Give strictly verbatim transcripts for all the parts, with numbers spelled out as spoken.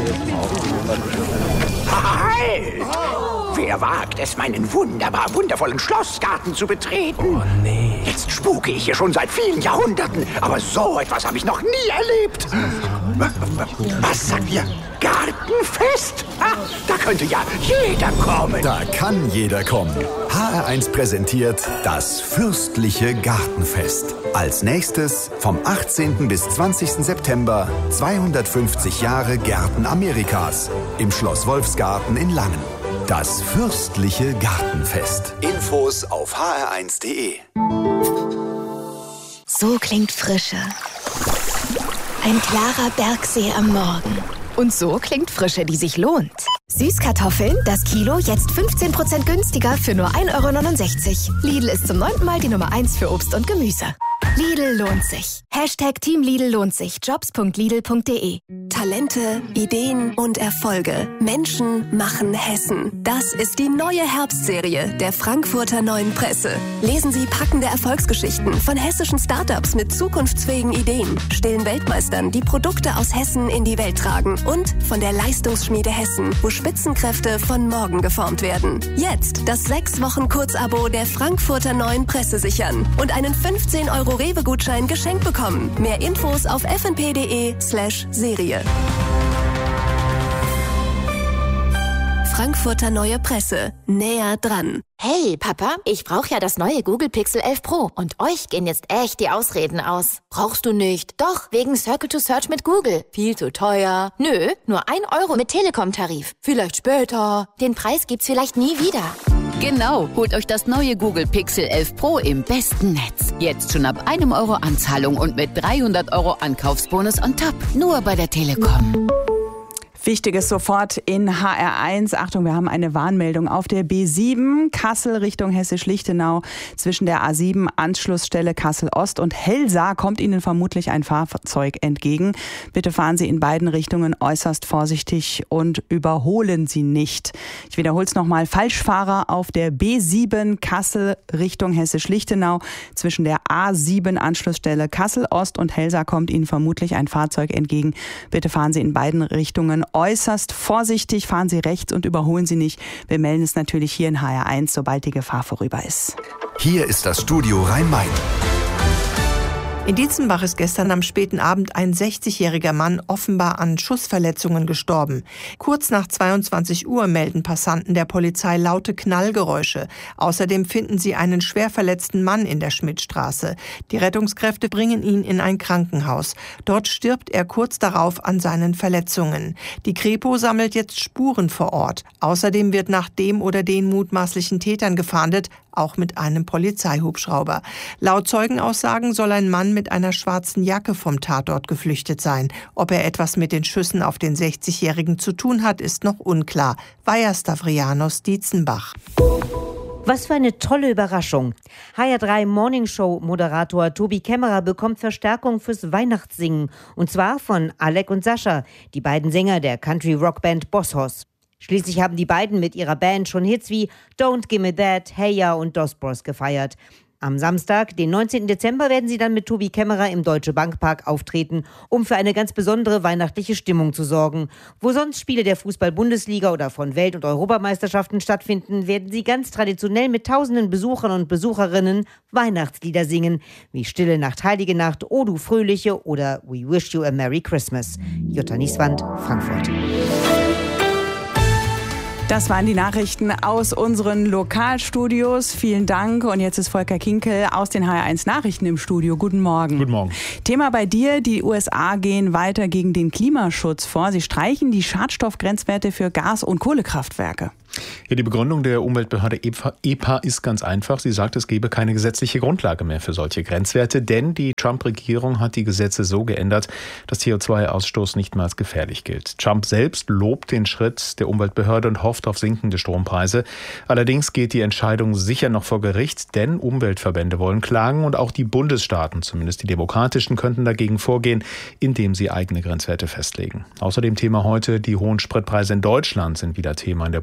Halt! Wer wagt es, meinen wunderbar wundervollen Schlossgarten zu betreten? Oh nee. Jetzt spuke ich hier schon seit vielen Jahrhunderten, aber so etwas habe ich noch nie erlebt. Was sagt ihr? Gartenfest? Ah, da könnte ja jeder kommen. Da kann jeder kommen. H R eins präsentiert das fürstliche Gartenfest. Als nächstes vom achtzehnten bis zwanzigsten September zweihundertfünfzig Jahre Gärten Amerikas im Schloss Wolfsgarten in Langen. Das fürstliche Gartenfest. Infos auf h r eins punkt d e. So klingt Frische. Ein klarer Bergsee am Morgen. Und so klingt Frische, die sich lohnt. Süßkartoffeln, das Kilo jetzt fünfzehn Prozent günstiger für nur ein Euro neunundsechzig. Lidl ist zum neunten Mal die Nummer eins für Obst und Gemüse. Lidl lohnt sich. Hashtag Team Lidl lohnt sich. Jobs punkt lidl punkt de. Talente, Ideen und Erfolge. Menschen machen Hessen. Das ist die neue Herbstserie der Frankfurter Neuen Presse. Lesen Sie packende Erfolgsgeschichten von hessischen Startups mit zukunftsfähigen Ideen, stillen Weltmeistern, die Produkte aus Hessen in die Welt tragen und von der Leistungsschmiede Hessen, wo Spitzenkräfte von morgen geformt werden. Jetzt das sechs Wochen Kurzabo der Frankfurter Neuen Presse sichern und einen fünfzehn Euro Rewe-Gutschein geschenkt bekommen. Mehr Infos auf f n p punkt d e slash Serie. Frankfurter Neue Presse. Näher dran. Hey, Papa, ich brauche ja das neue Google Pixel elf Pro. Und euch gehen jetzt echt die Ausreden aus. Brauchst du nicht. Doch, wegen Circle to Search mit Google. Viel zu teuer. Nö, nur ein Euro mit Telekom-Tarif. Vielleicht später. Den Preis gibt's vielleicht nie wieder. Genau, holt euch das neue Google Pixel elf Pro im besten Netz. Jetzt schon ab einem Euro Anzahlung und mit dreihundert Euro Ankaufsbonus on top. Nur bei der Telekom. Wichtiges sofort in H R eins. Achtung, wir haben eine Warnmeldung auf der B sieben, Kassel Richtung Hessisch-Lichtenau. Zwischen der A sieben Anschlussstelle Kassel-Ost und Helsa kommt Ihnen vermutlich ein Fahrzeug entgegen. Bitte fahren Sie in beiden Richtungen äußerst vorsichtig und überholen Sie nicht. Ich wiederhole es nochmal. Falschfahrer auf der B sieben Kassel Richtung Hessisch-Lichtenau. Zwischen der A sieben Anschlussstelle Kassel-Ost und Helsa kommt Ihnen vermutlich ein Fahrzeug entgegen. Bitte fahren Sie in beiden Richtungen äußerst vorsichtig, fahren Sie rechts und überholen Sie nicht. Wir melden es natürlich hier in H R eins, sobald die Gefahr vorüber ist. Hier ist das Studio Rhein-Main. In Dietzenbach ist gestern am späten Abend ein sechzigjähriger Mann offenbar an Schussverletzungen gestorben. Kurz nach zweiundzwanzig Uhr melden Passanten der Polizei laute Knallgeräusche. Außerdem finden sie einen schwer verletzten Mann in der Schmidtstraße. Die Rettungskräfte bringen ihn in ein Krankenhaus. Dort stirbt er kurz darauf an seinen Verletzungen. Die Kripo sammelt jetzt Spuren vor Ort. Außerdem wird nach dem oder den mutmaßlichen Tätern gefahndet, auch mit einem Polizeihubschrauber. Laut Zeugenaussagen soll ein Mann mit einer schwarzen Jacke vom Tatort geflüchtet sein. Ob er etwas mit den Schüssen auf den sechzigjährigen zu tun hat, ist noch unklar. Vaja Stavrianos, Dietzenbach. Was für eine tolle Überraschung. H R drei Morning Show Moderator Tobi Kämmerer bekommt Verstärkung fürs Weihnachtssingen. Und zwar von Alec und Sascha, die beiden Sänger der Country-Rock-Band Boss Hoss. Schließlich haben die beiden mit ihrer Band schon Hits wie Don't Gimme That, Hey Ya und Dos Bros gefeiert. Am Samstag, den neunzehnten Dezember, werden sie dann mit Tobi Kämmerer im Deutsche Bankpark auftreten, um für eine ganz besondere weihnachtliche Stimmung zu sorgen. Wo sonst Spiele der Fußball-Bundesliga oder von Welt- und Europameisterschaften stattfinden, werden sie ganz traditionell mit tausenden Besuchern und Besucherinnen Weihnachtslieder singen, wie Stille Nacht, Heilige Nacht, O du Fröhliche oder We Wish You a Merry Christmas. Jutta Nieswand, Frankfurt. Das waren die Nachrichten aus unseren Lokalstudios. Vielen Dank. Und jetzt ist Volker Kinkel aus den H R eins Nachrichten im Studio. Guten Morgen. Guten Morgen. Thema bei dir. Die U S A gehen weiter gegen den Klimaschutz vor. Sie streichen die Schadstoffgrenzwerte für Gas- und Kohlekraftwerke. Ja, die Begründung der Umweltbehörde E P A ist ganz einfach. Sie sagt, es gebe keine gesetzliche Grundlage mehr für solche Grenzwerte, denn die Trump-Regierung hat die Gesetze so geändert, dass C O zwei Ausstoß nicht mehr als gefährlich gilt. Trump selbst lobt den Schritt der Umweltbehörde und hofft auf sinkende Strompreise. Allerdings geht die Entscheidung sicher noch vor Gericht, denn Umweltverbände wollen klagen und auch die Bundesstaaten, zumindest die demokratischen, könnten dagegen vorgehen, indem sie eigene Grenzwerte festlegen. Außerdem Thema heute, die hohen Spritpreise in Deutschland sind wieder Thema in der Politik.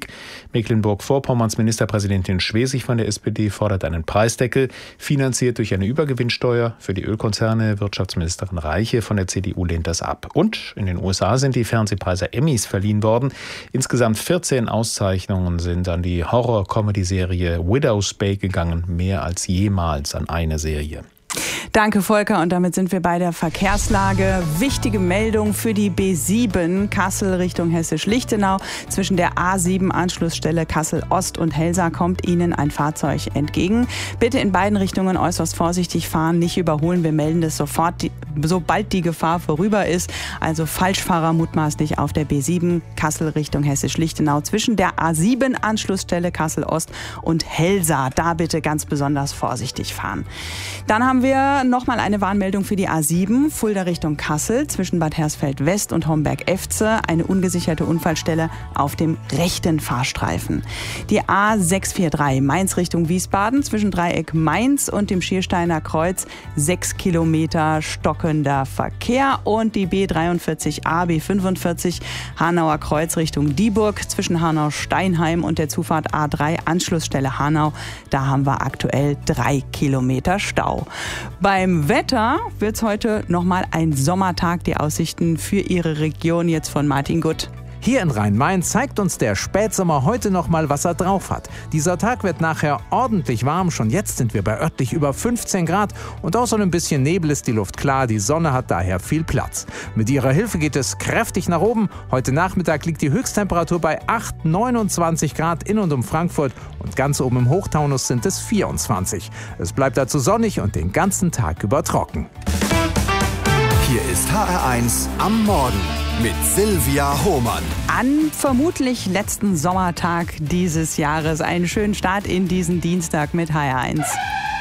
Mecklenburg-Vorpommerns Ministerpräsidentin Schwesig von der S P D fordert einen Preisdeckel, finanziert durch eine Übergewinnsteuer für die Ölkonzerne. Wirtschaftsministerin Reiche von der C D U lehnt das ab. Und in den U S A sind die Fernsehpreise Emmys verliehen worden. Insgesamt vierzehn Auszeichnungen sind an die Horror-Comedy-Serie Widow's Bay gegangen, mehr als jemals an eine Serie. Danke, Volker. Und damit sind wir bei der Verkehrslage. Wichtige Meldung für die B sieben Kassel Richtung Hessisch-Lichtenau. Zwischen der A sieben Anschlussstelle Kassel Ost und Helsa kommt Ihnen ein Fahrzeug entgegen. Bitte in beiden Richtungen äußerst vorsichtig fahren, nicht überholen. Wir melden das sofort, sobald die Gefahr vorüber ist. Also Falschfahrer mutmaßlich auf der B sieben Kassel Richtung Hessisch-Lichtenau. Zwischen der A sieben Anschlussstelle Kassel Ost und Helsa. Da bitte ganz besonders vorsichtig fahren. Dann haben wir nochmal eine Warnmeldung für die A sieben, Fulda Richtung Kassel, zwischen Bad Hersfeld West und Homberg-Efze. Eine ungesicherte Unfallstelle auf dem rechten Fahrstreifen. Die A sechs vier drei, Mainz Richtung Wiesbaden, zwischen Dreieck Mainz und dem Schiersteiner Kreuz. Sechs Kilometer stockender Verkehr. Und die B dreiundvierzig A, B fünfundvierzig, Hanauer Kreuz Richtung Dieburg, zwischen Hanau-Steinheim und der Zufahrt A drei, Anschlussstelle Hanau. Da haben wir aktuell drei Kilometer Stau. Beim Wetter wird es heute nochmal ein Sommertag. Die Aussichten für Ihre Region jetzt von Martin Gutt. Hier in Rhein-Main zeigt uns der Spätsommer heute noch mal, was er drauf hat. Dieser Tag wird nachher ordentlich warm. Schon jetzt sind wir bei örtlich über fünfzehn Grad. Und außer ein bisschen Nebel ist die Luft klar. Die Sonne hat daher viel Platz. Mit ihrer Hilfe geht es kräftig nach oben. Heute Nachmittag liegt die Höchsttemperatur bei acht, neunundzwanzig Grad in und um Frankfurt. Und ganz oben im Hochtaunus sind es vierundzwanzig. Es bleibt dazu sonnig und den ganzen Tag über trocken. Hier ist H R eins am Morgen mit Silvia Hohmann. An vermutlich letzten Sommertag dieses Jahres. Einen schönen Start in diesen Dienstag mit H R eins.